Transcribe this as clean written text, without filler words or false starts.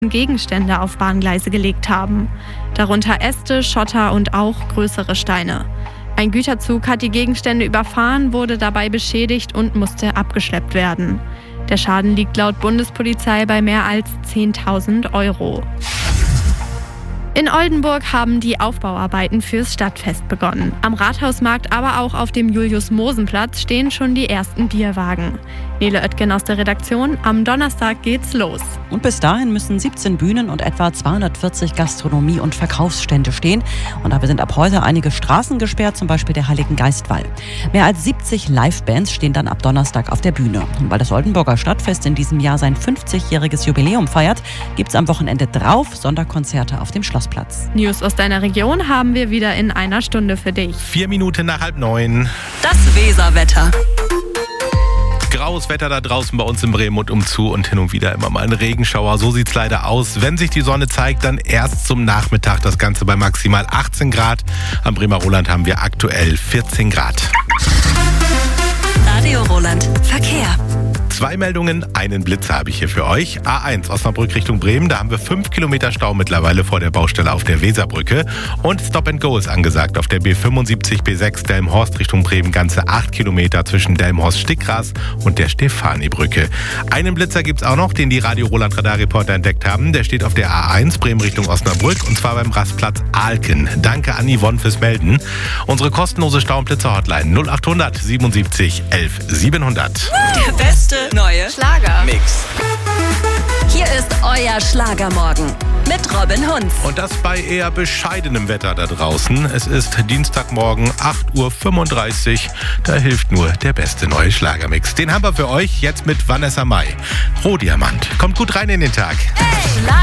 Gegenstände auf Bahngleise gelegt haben. Darunter Äste, Schotter und auch größere Steine. Ein Güterzug hat die Gegenstände überfahren, wurde dabei beschädigt und musste abgeschleppt werden. Der Schaden liegt laut Bundespolizei bei mehr als 10.000 Euro. In Oldenburg haben die Aufbauarbeiten fürs Stadtfest begonnen. Am Rathausmarkt, aber auch auf dem Julius-Mosen-Platz stehen schon die ersten Bierwagen. Nele Oettgen aus der Redaktion, am Donnerstag geht's los. Und bis dahin müssen 17 Bühnen und etwa 240 Gastronomie- und Verkaufsstände stehen. Und dafür sind ab heute einige Straßen gesperrt, zum Beispiel der Heiligengeistwall. Mehr als 70 Livebands stehen dann ab Donnerstag auf der Bühne. Und weil das Oldenburger Stadtfest in diesem Jahr sein 50-jähriges Jubiläum feiert, gibt's am Wochenende drauf Sonderkonzerte auf dem Schlossplatz. News aus deiner Region haben wir wieder in einer Stunde für dich. 4 Minuten nach 8:30. Das Weserwetter. Graues Wetter da draußen bei uns in Bremen und umzu und hin und wieder immer mal ein Regenschauer. So sieht's leider aus. Wenn sich die Sonne zeigt, dann erst zum Nachmittag. Das Ganze bei maximal 18 Grad. Am Bremer Roland haben wir aktuell 14 Grad. Radio Roland. Verkehr. 2 Meldungen, einen Blitzer habe ich hier für euch. A1 Osnabrück Richtung Bremen, da haben wir 5 Kilometer Stau mittlerweile vor der Baustelle auf der Weserbrücke. Und Stop and Go ist angesagt auf der B75 B6 Delmenhorst Richtung Bremen, ganze 8 Kilometer zwischen Delmenhorst-Stickgras und der Stefani-Brücke. Einen Blitzer gibt's auch noch, den die Radio Roland Radarreporter entdeckt haben. Der steht auf der A1 Bremen Richtung Osnabrück und zwar beim Rastplatz Ahlken. Danke an Yvonne fürs Melden. Unsere kostenlose Stau- und Blitzer-Hotline 0800 77 11 700. Der beste neue Schlagermix. Hier ist euer Schlagermorgen mit Robin Hunz. Und das bei eher bescheidenem Wetter da draußen. Es ist Dienstagmorgen, 8:35 Uhr. Da hilft nur der beste neue Schlagermix. Den haben wir für euch jetzt mit Vanessa Mai. Rohdiamant. Kommt gut rein in den Tag. Hey,